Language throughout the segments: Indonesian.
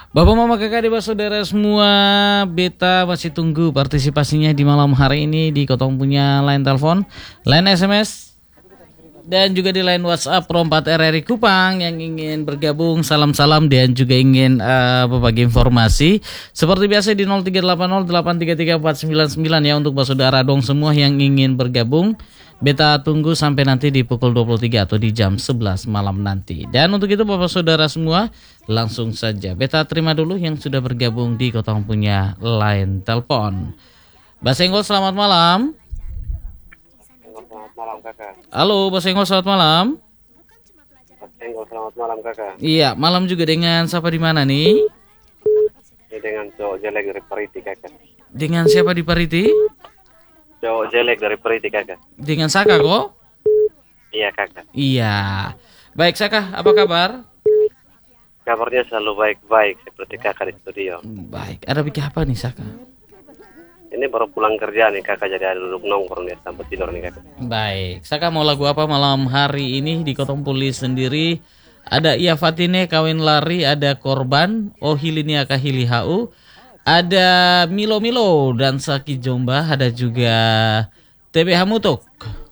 Bapak Mama Kakak Adik Saudara semua, beta masih tunggu partisipasinya di malam hari ini di Kotong punya line telepon, line SMS, dan juga di line WhatsApp Pro 4 RRI Kupang yang ingin bergabung, salam-salam dan juga ingin berbagi informasi. Seperti biasa di 0380833499 ya untuk Bapak Saudara dong semua yang ingin bergabung. Beta tunggu sampai nanti di pukul 23 atau di jam 11 malam nanti. Dan untuk itu Bapak Saudara semua, langsung saja Beta terima dulu yang sudah bergabung di Kotong punya line telepon. Basenggol selamat malam. Selamat malam kakak. Halo Basenggol selamat malam. Basenggol selamat malam kakak. Iya, malam juga dengan siapa di mana nih? Ini dengan cowok jelek dari Pariti kakak. Dengan siapa di Pariti? Cowok jelek dari Pariti kakak. Dengan Saka kok? Iya kakak. Iya. Baik Saka, apa kabar? Kabarnya selalu baik-baik seperti kakak di studio. Baik, ada bikin apa nih Saka? Ini baru pulang kerja nih kakak, jadi ada duduk nongkrong nih sampai tidur nih kakak. Baik, Saka mau lagu apa malam hari ini di Kotong Pulis sendiri? Ada Ia Fatine Kawin Lari, ada Korban, Oh Hilinia Kahili HU, ada Milo Milo dan Saki Jomba, ada juga TBH Mutuk.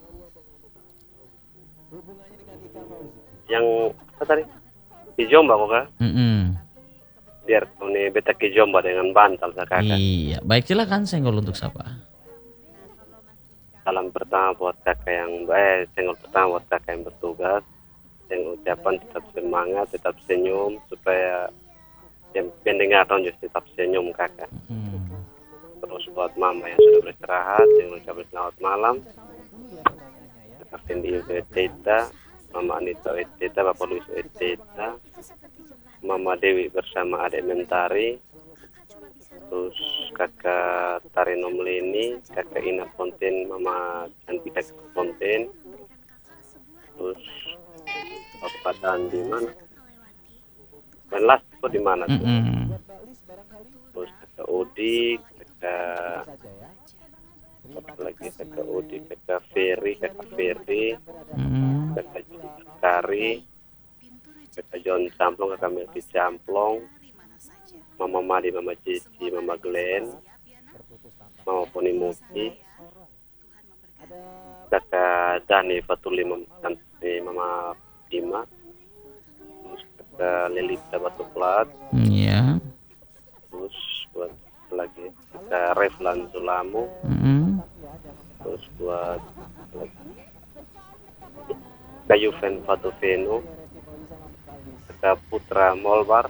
Yang apa tadi? Kijomba kok kak? Biar ini beta kijomba dengan bantal kakak. Iya, baik silakan senggol untuk siapa? Salam pertama buat kakak yang senggol pertama buat kakak yang bertugas. Yang ucapan tetap semangat, tetap senyum supaya yang pendengar juga tetap senyum kakak. Terus buat mama yang sudah beristirahat, yang ucapkan selamat malam. Kakak Fendi Teta, Mama Anita Teta, Bapak Luis Teta, Mama Dewi bersama adik Mentari, terus kakak Tarino Melini, kakak Ina Fonten, Mama Cantika Fonten, terus Bapak Dan di mana? Benlas itu di mana tuh? Terus kakak Udi, kakak apa lagi, kakak Udi, kakak Ferry, kakak Kari, kakak John Camplong, kakak Melki Camplong, Mama Madi, Mama Cici, Mama Glenn, Mama Poni Muti, kakak Dani Fatuli, Mama Dima, terus kakak Lelita Batu Plat, Iya. terus buat lagi kakak Reflan Sulamu, terus buat kakak Yuven Fatuvenu, kakak Putra Molbar,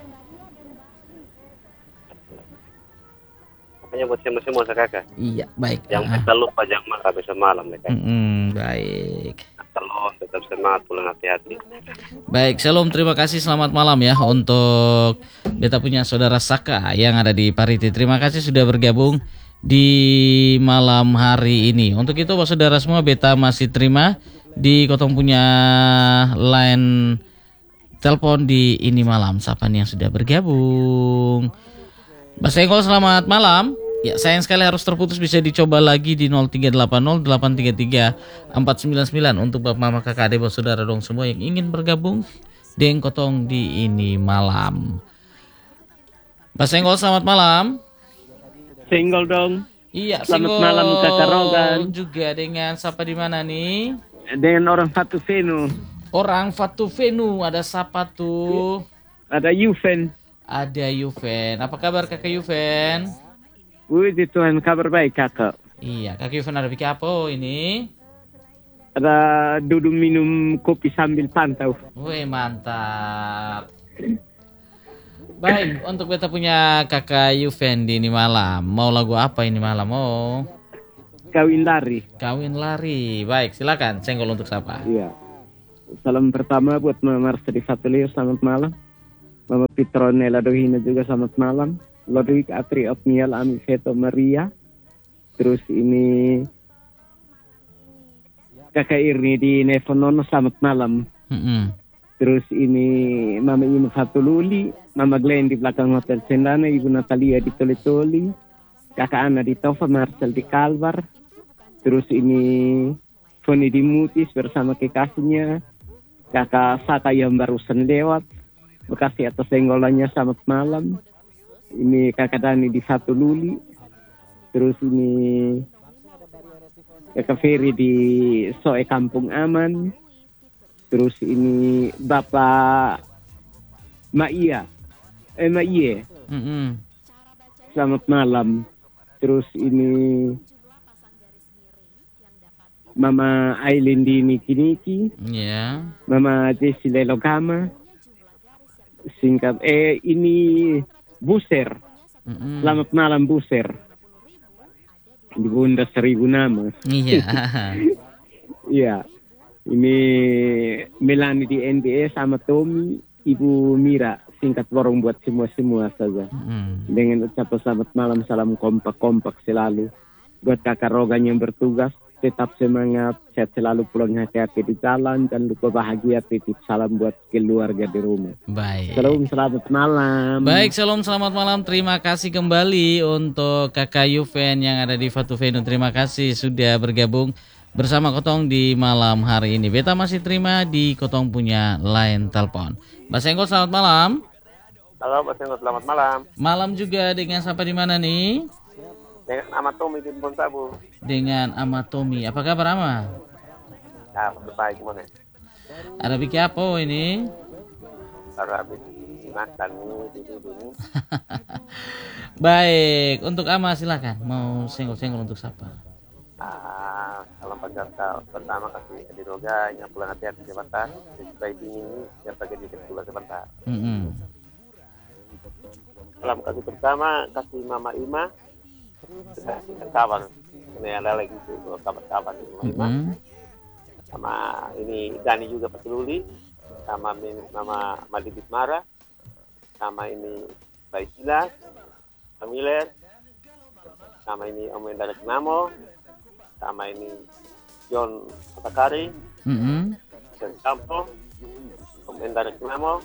pokoknya buat semua kakak. Iya, baik. Yang kita lupa jangan makan besok malam ya, kakak. Baik. Salam, tetap semangat, pulang hati-hati. Baik, shalom, terima kasih, selamat malam ya untuk beta punya saudara Saka yang ada di Pariti. Terima kasih sudah bergabung di malam hari ini. Untuk itu Bapak saudara semua, beta masih terima di Kotong punya line telepon di ini malam. Siapa nih yang sudah bergabung? Mas Engkol selamat malam. Ya, sayang sekali harus terputus, bisa dicoba lagi di 0380-833-499 untuk Bapak Mama Kakak Adik Saudara dong semua yang ingin bergabung dengan Kotong di ini malam. Mas Senggol selamat malam. Senggol dong. Iya, selamat Senggol malam Kakak Rogan. Juga dengan siapa di mana nih? Dengan orang Fatuvenu. Orang Fatuvenu, ada siapa tuh? Ada Yuven. Ada Yuven. Apa kabar Kakak Yuven? Puji Tuhan, kabar baik kakak. Iya, Kak Yuven ada bikin apa ini? Ada duduk minum kopi sambil pantau. Wih, mantap. Baik, untuk beta punya kakak Yuven di ini malam. Mau lagu apa ini malam? Mau Kawin Lari. Kawin Lari. Baik, silakan. Senggol untuk siapa? Iya. Salam pertama buat Mama Marsadi Fatulio, selamat malam. Mama Petronella Dohina juga selamat malam. Lodik Atri Otniel Ami Feto Maria. Terus ini kakak Irni di Nevonono selamat malam. Terus ini Mama Ina Fatululi, Mama Glenn di belakang Hotel Sendana, Ibu Natalia di Toli-Toli, kakak Ana di Tova, Marcel di Kalbar. Terus ini Foni di Mutis bersama kekasihnya, kakak Saka yang barusan lewat. Makasih atas senggolannya, selamat malam. Ini kakak Dani di Fatululi. Terus ini kakak Ferry di Soe Kampung Aman. Terus ini Bapak Maiye. Selamat malam. Terus ini Mama Aileen di Niki-Niki. Ya. Mama Jessi Lelogama. Singkat ini Buser. Selamat malam Buser. Di Bunda 1000 nama. Iya. Iya. Ini Melani di NBS sama Tommy, Ibu Mira, singkat borong buat semua saja. Dengan ucapan selamat malam, salam kompak selalu. Buat kakak Rogan yang bertugas, tetap semangat, sehat selalu, pulang hati-hati di jalan, jangan lupa bahagia, titip salam buat keluarga di rumah. Baik. Salam, selamat malam. Baik, salam selamat malam. Terima kasih kembali untuk kakak Yuven yang ada di Fatuvenu. Terima kasih sudah bergabung bersama Kotong di malam hari ini. Beta masih terima di Kotong punya line telepon. Mbak Senggol, selamat malam. Halo Mbak Senggol, selamat malam. Malam juga dengan siapa di mana nih? Dengan Amatomi di Bonsabu. Dengan Amatomi. Apa kabar Ama? Ya, baik gimana? Ada bikin apa ini? Baru habis makan nih, dulu. Baik, untuk Ama silakan. Mau senggol-senggol untuk siapa? Salam penjata pertama kasih di Roga yang pulang hati-hati sebentar supaya dingin biar pakai dikit pula sebentar. Salam kasih pertama kasih Mama Ima sudah kawan ini ada lagi tuh kawan di Mama Ima sama ini Dani juga Patululi sama Mama Madibit Mara sama ini Baikila Kamiler sama ini Om Endarak Namo sama ini John Atakari, dan Campo, Om Endarak Namo,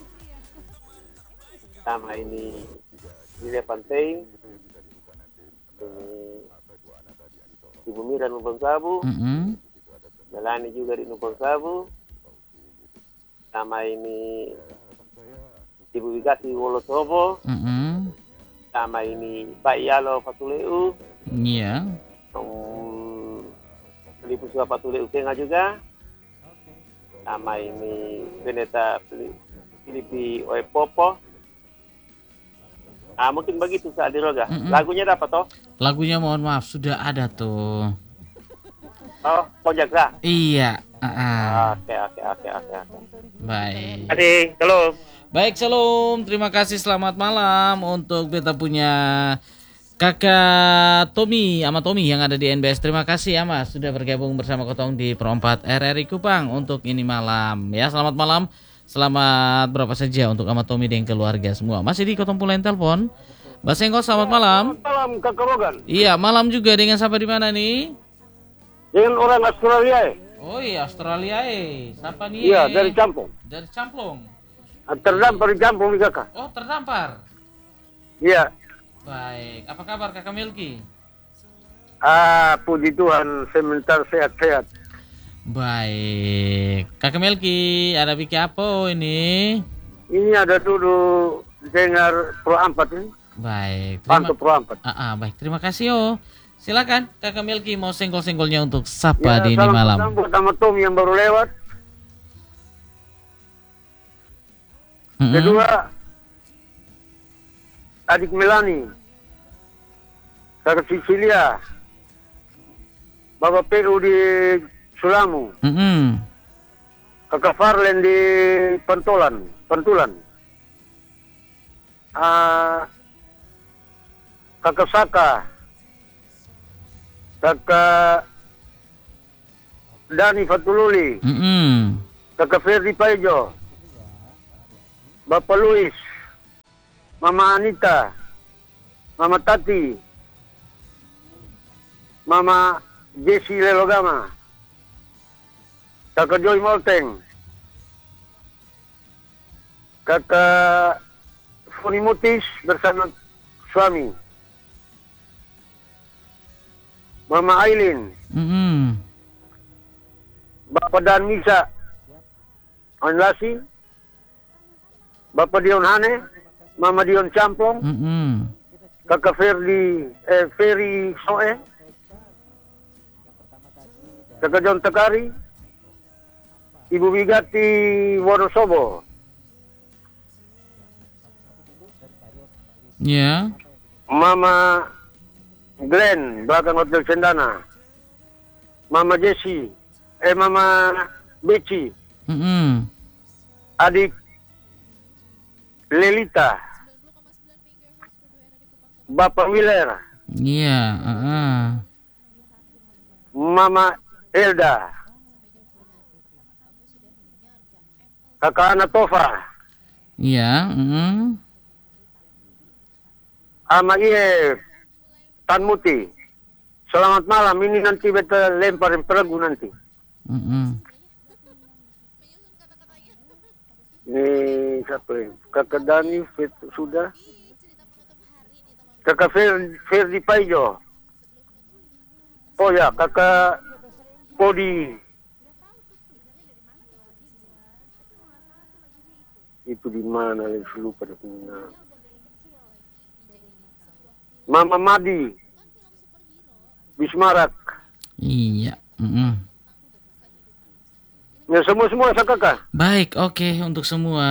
sama ini Lilia Pantai, ini Ibu Mira Nubang Sabu, Melani juga di Nubang Sabu, sama ini Ibu Wigati Wolosobo, sama ini Pak Yalo Fatuleu, Iya. Filipi Patuleu Ukenga juga, sama ini Beneta Filipi Oepopo. Mungkin begitu saat di Roga. Lagunya dapat toh? Lagunya mohon maaf sudah ada tuh. Oh, Ponjagra. Iya. Oke. Baik. Adi, halo. Baik, shalom. Terima kasih. Selamat malam untuk beta punya Kakak Tommy, Ama Tommy yang ada di NBS. Terima kasih Ama sudah bergabung bersama Kotong di Perompat RRI Kupang untuk ini malam. Ya, selamat malam. Selamat berapa saja untuk Ama Tommy dan keluarga semua. Masih di Kotong Pulen telepon. Mbak Senggol, selamat malam. Selamat malam Kakak Rogan. Iya, malam juga dengan siapa di mana nih? Dengan orang Australia. Oh iya, Australia. Siapa nih? Iya, dari Campong. Dari Camplong. Terdampar di Campong nih Kakak. Oh, terdampar. Iya. Baik, apa kabar Kakak Melki? Puji Tuhan, sebentar sehat-sehat. Baik, Kakak Melki, ada bikin apa ini? Ini ada dulu dengar Pro 4 ini. Baik, Pantau Pro 4. Baik, terima kasih yo. Silakan Kakak Melki mau senggol-senggolnya untuk sapa di ini malam. Salam pertama Tom yang baru lewat. Kedua, adik Melani, kakak Sicilia, Bapak PU di Sulamu, kakak Farlen di Pentulan, kakak Saka, kakak Dani Fatululi, kakak Ferdi Paijo, Bapak Luis, Mama Anita, Mama Tati, Mama Jessi Lelogama, Kakak Joy Molteng, Kakak Foni Mutis bersama suami, Mama Aileen, Bapak Dan Misa, Anlasi, Bapak Dion Hane, Mama Dion Campong, Kakak Ferry Soe, Kakak John Takari, Ibu Wigati Wonosobo. Ya. Mama Glenn, belakang Hotel Cendana. Mama Jessie, Mama Beci. Adik Lelita. Bapak Willer. Iya. Mama Elda. Kakak Anatofa. Iya. Ama Iye Tan Muti. Selamat malam, ini nanti beta lemparin pelagu nanti. Ini siapa ini? Kakak Dani sudah. Kakak Ferdi Paijo. Oh ya, kakak Kodi. Itu di mana? Lupa dah. Mama Madi Bismarak. Iya. Ya semua kakak. Baik, oke untuk semua.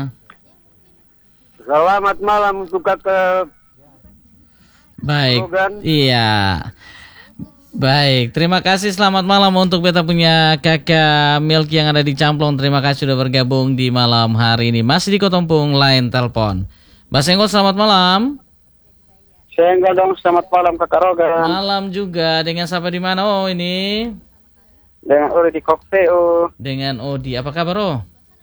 Selamat malam untuk kakak. Baik. Rogan. Iya. Baik, terima kasih. Selamat malam untuk beta punya kakak Milky yang ada di Camplong. Terima kasih sudah bergabung di malam hari ini. Masih di Kotompung line telepon. Mbak Senggol, selamat malam. Senggol dong, selamat malam kakak Rogan. Malam juga. Dengan siapa di mana? Oh ini. Dengan Odi di Kokteo. Dengan Odi. Apa kabar oh?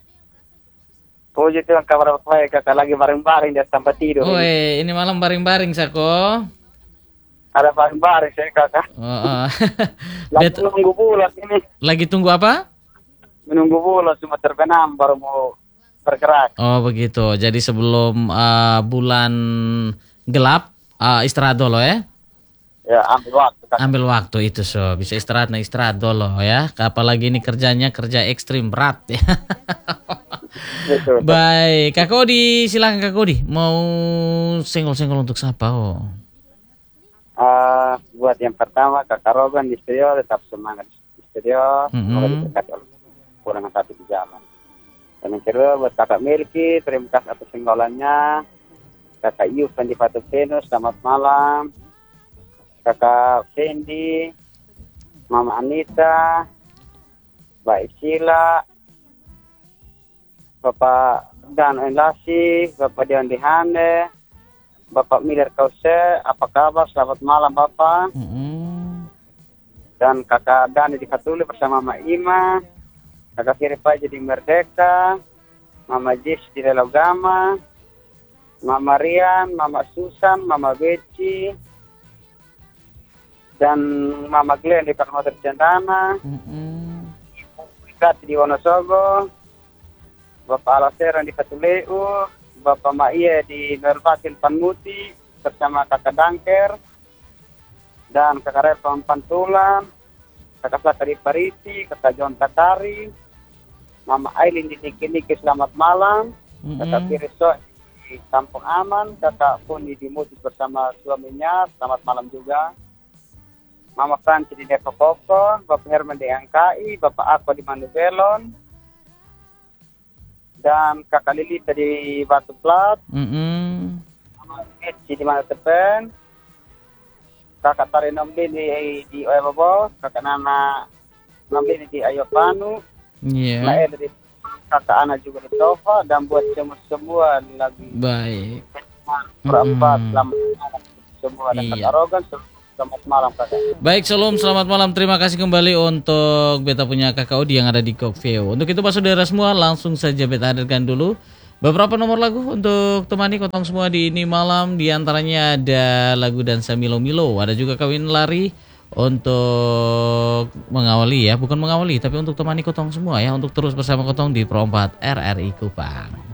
Puji Tuhan kabar baik, kakak lagi bareng-bareng di tempat tidur. Ini malam bareng-bareng Sako. Ada bareng-bareng saya kakak. Lagi menunggu bulan ini. Lagi tunggu apa? Menunggu bulan cuma terbenam baru mau bergerak. Oh begitu. Jadi sebelum bulan gelap istirahat dulu ya? Ya ambil waktu kakak. Ambil waktu itu so bisa istirahat dulu ya. Apalagi ini kerjanya kerja ekstrim berat ya. Betul. Baik, Kak Kodi, silakan Kak Kodi. Mau senggol-senggol untuk siapa? Oh. Buat yang pertama kakak Rogan di studio tetap semangat di studio. Semoga diberkati oleh kurang satu di jalan. Dan yang kedua buat kakak Milky, terima kasih atas senggolannya. Kakak Yufan di Patu Venus, selamat malam. Kakak Fendi, Mama Anita, Mbak Isila, Bapak Dan Enlasi, Bapak Dion Dihane, Bapak Miller Kause, apa kabar? Selamat malam Bapak. Dan kakak Dani di Katuli bersama Mama Ima, kakak Firipa jadi Merdeka, Mama Jis di Lelogama, Mama Rian, Mama Susan, Mama Beci, dan Mama Glenn di Parmoter Cendana, Ibu Wigati di Wonosobo, Bapak Alaseran di Katuleu, Bapak Maiye di Merbatin Panmuti bersama kakak Dangker dan kakak Repon Pantulan, kakak Saka di Pariti, kakak John Takari, Mama Aileen di Niki-Niki selamat malam, kakak Piriso di Kampung Aman, kakak Puni di Muti bersama suaminya selamat malam juga, Mama Franci di Depok Koko, Bapak Herman di Angkai, Bapak Ako di Manubelon, dan kakak Lilita di Batu Plat, Mama Eci di Mana Tepen, kakak Tari Nomlini di Oebobo, kakak Nana Nomlini di Ayopanu, Lael di kakak Ana juga di Tova, dan buat semua lagi. Baik. Berempat selamat malam semua dan kakak Rogan. Selamat malam kakak. Baik, selamat malam. Terima kasih kembali untuk beta punya kakak Odi yang ada di Kokveo. Untuk itu Pak Saudara semua, langsung saja beta hadirkan dulu beberapa nomor lagu untuk temani kotong semua di ini malam. Di antaranya ada lagu Dansa Milo Milo, ada juga Kawin Lari untuk mengawali ya, bukan mengawali tapi untuk temani kotong semua ya, untuk terus bersama kotong di Pro 4 RRI Kupang.